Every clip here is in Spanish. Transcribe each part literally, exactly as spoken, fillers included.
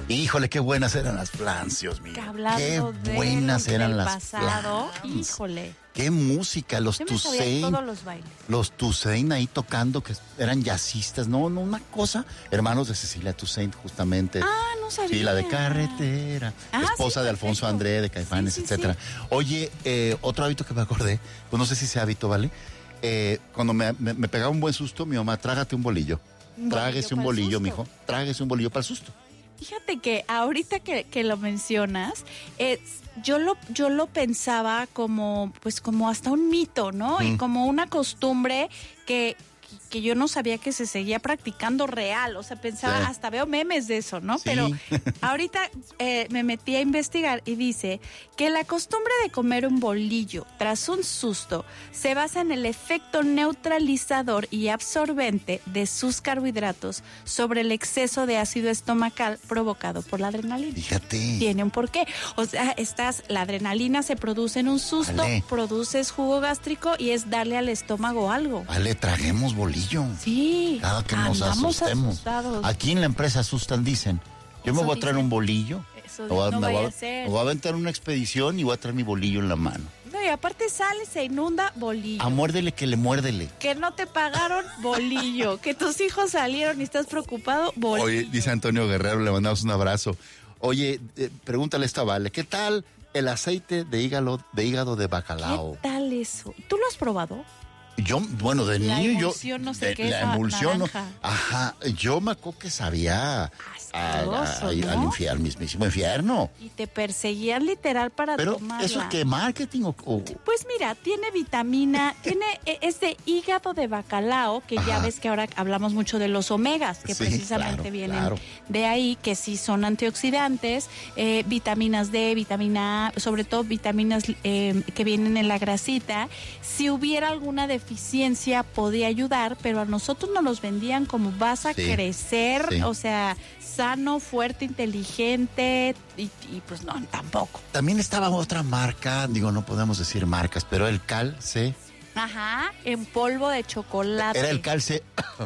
Híjole, qué buenas eran las flans, Dios mío. Hablando Qué buenas del, eran del las pasado, flans. híjole. Qué música, los Yo me sabía Toussaint. todos los bailes. Los Toussaint ahí tocando, que eran jazzistas. No, no, una cosa. Hermanos de Cecilia Toussaint, justamente. Ah, no sabía. Sí, la de Carretera. Ah, esposa sí, de Alfonso perfecto. André, de Caifanes, Sí, sí, etcétera. Oye, eh, otro hábito que me acordé, pues no sé si sea hábito, ¿vale? Eh, cuando me, me, me pegaba un buen susto, mi mamá, trágate un bolillo. Un Tráguese un bolillo bolillo, para el mijo. Tráguese un bolillo para el susto. Fíjate que ahorita que, que lo mencionas, eh, yo lo yo lo pensaba como pues como hasta un mito, ¿no? Mm. Y como una costumbre que que yo no sabía que se seguía practicando real, o sea, pensaba, Sí. hasta veo memes de eso, ¿no? Sí. Pero ahorita eh, me metí a investigar y dice que la costumbre de comer un bolillo tras un susto se basa en el efecto neutralizador y absorbente de sus carbohidratos sobre el exceso de ácido estomacal provocado por la adrenalina. Fíjate. Tiene un porqué. O sea, estás, la adrenalina se produce en un susto, Vale. produces jugo gástrico y es darle al estómago algo. Vale, traguemos bolillo. Sí, Cada que nos andamos asustemos. asustados. Aquí en la empresa asustan, dicen. Yo me Eso voy a traer dicen. un bolillo. Eso Me voy a- no me vaya voy a a- ser. me voy a aventar una expedición y voy a traer mi bolillo en la mano. No, y aparte sale, se inunda, bolillo. A muérdele que le muérdele. Que no te pagaron, bolillo. Que tus hijos salieron y estás preocupado, bolillo. Oye, dice Antonio Guerrero, le mandamos un abrazo. Oye, eh, pregúntale a esta Vale, ¿qué tal el aceite de hígado de, hígado de bacalao? ¿Qué tal eso? ¿Tú lo has probado? Yo, bueno, de La niño yo... emulsión, no sé de- qué es, La ah, emulsión, no- naranja. ajá, yo me acuerdo que sabía a- Asqueroso, a- ¿no? al infierno, al mismísimo infierno. Y te perseguían literal para Pero, tomarla. ¿eso es qué? ¿Marketing o...? o- Pues mira, tiene vitamina, tiene eh, es de hígado de bacalao, que ya Ajá. ves que ahora hablamos mucho de los omegas, que Sí, precisamente claro, vienen claro. de ahí, que sí son antioxidantes, eh, vitaminas D, vitamina A, sobre todo vitaminas eh, que vienen en la grasita. Si hubiera alguna deficiencia podía ayudar, pero a nosotros nos los vendían como vas a Sí, crecer, sí. o sea, sano, fuerte, inteligente, y, y pues no, tampoco. También estaba otra marca, digo, no podemos decir marcas, pero el Calce, Ajá, en polvo de chocolate. era el Calce,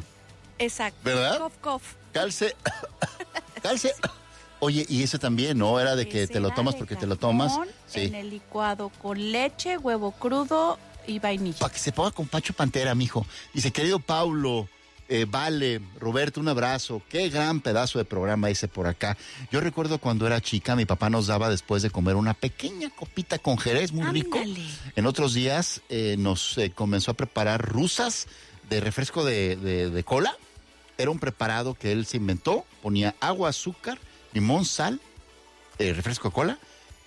Exacto. ¿verdad? Cof, cof. Calce, Calce. Oye, y ese también, ¿no? Era de que Ese te lo era tomas de porque te lo tomas. cajón, Sí. En el licuado con leche, huevo crudo y vainilla. Para que se ponga con Pacho Pantera, mijo. Dice, querido Paulo, eh, Vale, Roberto, un abrazo. Qué gran pedazo de programa hice por acá. Yo recuerdo cuando era chica, mi papá nos daba después de comer una pequeña copita con jerez, muy rico. Ándale. En otros días eh, nos eh, comenzó a preparar rusas de refresco de, de- de cola. Era un preparado que él se inventó. Ponía agua, azúcar, limón, sal, eh, refresco de cola.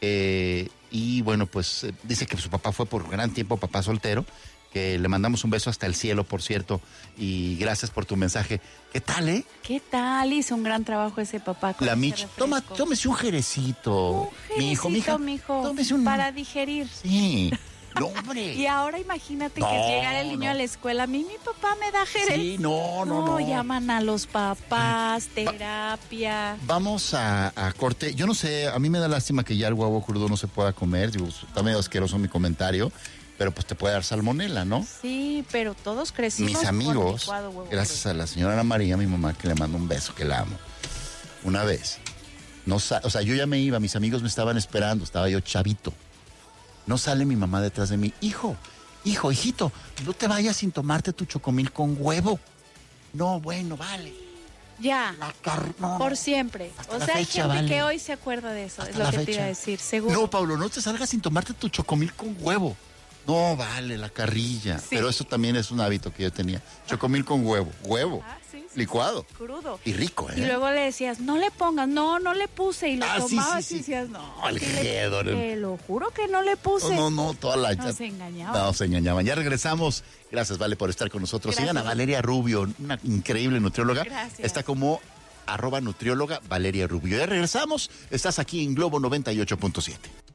eh, y bueno, pues eh, dice que su papá fue por gran tiempo papá soltero. Que le mandamos un beso hasta el cielo, por cierto. Y gracias por tu mensaje. ¿Qué tal, eh? ¿Qué tal? Hizo un gran trabajo ese papá con La ese Mich. refresco. Toma, tómese un jerecito. Un mi hijo, mi hija. jerecito, mijo, Tómese un. para digerir. Sí. No, hombre. Y ahora imagínate No, que llegara el niño no. a la escuela. A mí mi papá me da jerez. Sí, no, no, no. llaman a los papás, terapia. Vamos a, a corte. Yo no sé, a mí me da lástima que ya el huevo crudo no se pueda comer. Digo, está medio asqueroso mi comentario, pero pues te puede dar salmonela, ¿no? Sí, pero todos crecimos Mis con amigos, licuado, huevo gracias crudo. a la señora Ana María, mi mamá, que le mando un beso, que la amo. Una vez, no sa- o sea, yo ya me iba, mis amigos me estaban esperando, estaba yo chavito. No sale mi mamá detrás de mí. Hijo, hijo, hijito, no te vayas sin tomarte tu chocomil con huevo. No, bueno, vale. Ya. La car- no, Por no. siempre. Hasta O la sea, hay fecha, gente vale. que hoy se acuerda de eso, Hasta es lo la que te fecha. iba a decir, seguro. No, Pablo, no te salgas sin tomarte tu chocomil con huevo. No, vale, la carrilla. Sí. Pero eso también es un hábito que yo tenía. Chocomil con huevo. Huevo. Ah, sí, sí, Licuado. crudo. Y rico, ¿eh? Y luego le decías, no le pongas, no, no le puse. Y lo Ah, sí, tomabas sí, sí. y decías, no. El sí le- jedo, ¿no? Te lo juro que no le puse. No, no, no, toda la... Nos engañaban. No, se engañaban. Ya regresamos. Gracias, Vale, por estar con nosotros. Gracias. Sigan a Valeria Rubio, una increíble nutrióloga. Gracias. Está como arroba nutrióloga Valeria Rubio. Ya regresamos. Estás aquí en Globo noventa y ocho punto siete.